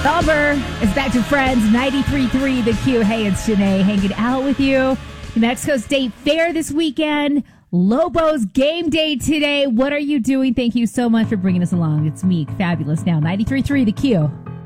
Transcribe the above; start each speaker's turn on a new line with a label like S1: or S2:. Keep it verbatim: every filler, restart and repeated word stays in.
S1: Thumber is back to Friends, ninety-three point three The Q. Hey, it's Janae hanging out with you. New Mexico State Fair this weekend. Lobos game day today. What are you doing? Thank you so much for bringing us along. It's Meek, fabulous now. ninety-three point three The Q.